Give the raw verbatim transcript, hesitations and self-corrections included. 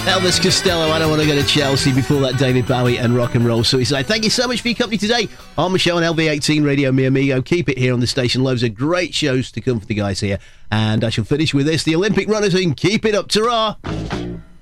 Elvis Costello, I Don't Want to Go to Chelsea. Before that, David Bowie and Rock and Roll Suicide. Thank you so much for your company today on the show on L V eighteen Radio, mi amigo. Keep it here on the station. Loads of great shows to come for the guys here. And I shall finish with this. The Olympic runners in Keep It Up. Ta-ra!